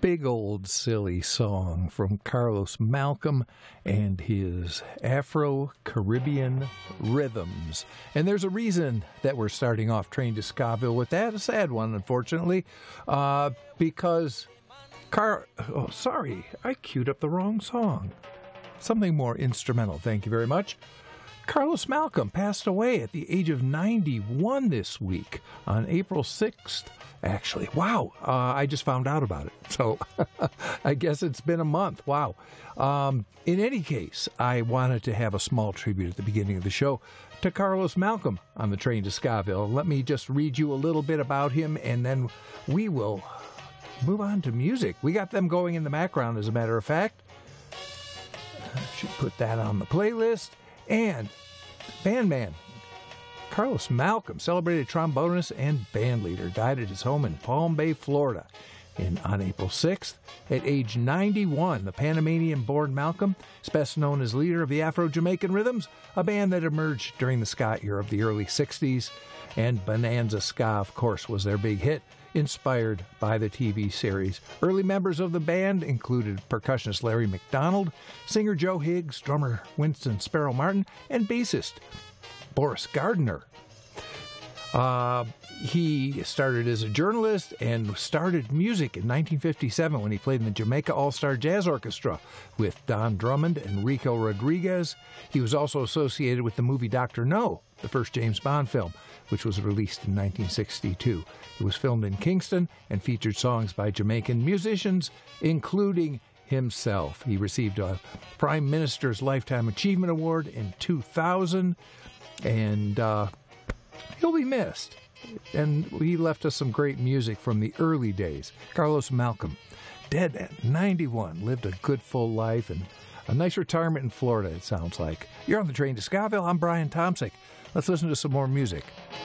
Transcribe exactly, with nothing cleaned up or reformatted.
big old silly song from Carlos Malcolm and his Afro-Caribbean rhythms. And there's a reason that we're starting off Train to Skaville with that, a sad one, unfortunately, uh, because Car... Oh, sorry, I queued up the wrong song. Something more instrumental, thank you very much. Carlos Malcolm passed away at the age of ninety-one this week on April sixth. Actually, wow, uh, I just found out about it. So I guess it's been a month. Wow. Um, in any case, I wanted to have a small tribute at the beginning of the show to Carlos Malcolm on the Train to Skaville. Let me just read you a little bit about him, and then we will move on to music. We got them going in the background, as a matter of fact. I should put that on the playlist. And bandman Carlos Malcolm, celebrated trombonist and band leader, died at his home in Palm Bay, Florida, in, on April sixth. At age ninety-one, the Panamanian-born Malcolm is best known as leader of the Afro-Jamaican Rhythms, a band that emerged during the ska era of the early sixties, and Bonanza Ska, of course, was their big hit, inspired by the T V series. Early members of the band included percussionist Larry McDonald, singer Joe Higgs, drummer Winston Sparrow Martin, and bassist Boris Gardner. Uh, he started as a journalist and started music in nineteen fifty-seven when he played in the Jamaica All-Star Jazz Orchestra with Don Drummond and Rico Rodriguez. He was also associated with the movie Doctor No, the first James Bond film, which was released in nineteen sixty-two. It was filmed in Kingston and featured songs by Jamaican musicians, including himself. He received a Prime Minister's Lifetime Achievement Award in two thousand, and uh, he'll be missed. And he left us some great music from the early days. Carlos Malcolm, dead at ninety-one, lived a good full life and a nice retirement in Florida, it sounds like. You're on the Train to Skaville. I'm Brian Tomsick. Let's listen to some more music.